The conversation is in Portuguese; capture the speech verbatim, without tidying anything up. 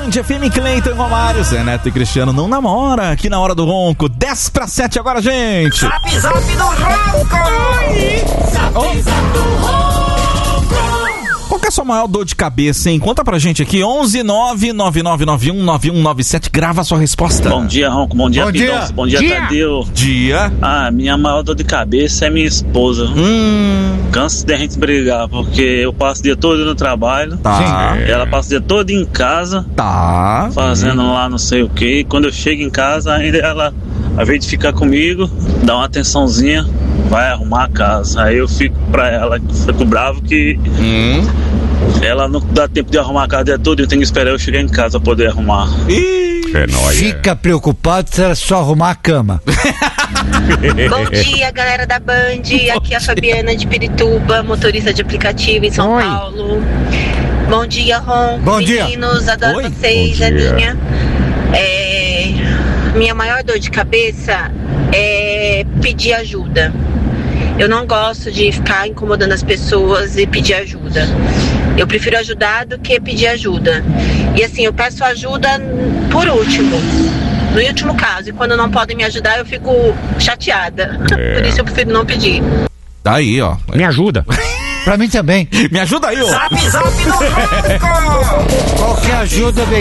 Band F M, Cleiton e Romário, Zé Neto e Cristiano não namora aqui na Hora do Ronco. dez para sete agora, gente. Zap, zap do Ronco. Zap, oh. zap do Ronco. Qual que é a sua maior dor de cabeça, hein? Conta pra gente aqui, onze nove nove nove nove um nove um nove sete. Grava a sua resposta. Bom dia, Ronco. Bom dia, Pidoncio. Bom dia, dia, Tadeu. Dia. Ah, minha maior dor de cabeça é minha esposa. Hum. Canso de a gente brigar, porque eu passo o dia todo no trabalho. Tá. Sim. Ela passa o dia todo em casa. Tá. Fazendo hum. lá não sei o que. Quando eu chego em casa, ainda ela, ao invés de ficar comigo, dá uma atençãozinha, vai arrumar a casa. Aí eu fico pra ela, fico bravo que hum. ela não dá tempo de arrumar a casa toda, eu tenho que esperar eu chegar em casa pra poder arrumar. Ih, é nóis. Fica preocupado se ela só arrumar a cama. Bom dia, galera da Band. Aqui é a Fabiana de Pirituba, motorista de aplicativo em São Oi. Paulo. Bom dia, Ron. Bom Meninos, dia. adoro Oi. vocês, Aninha. É, minha maior dor de cabeça é pedir ajuda. Eu não gosto de ficar incomodando as pessoas e pedir ajuda. Eu prefiro ajudar do que pedir ajuda. E assim, eu peço ajuda por último. No último caso. E quando não podem me ajudar, eu fico chateada. É. Por isso eu prefiro não pedir. Tá aí, ó. Me ajuda. Pra mim também. Me ajuda aí, ó. Zap, zap do Ronco. Qualquer ajuda,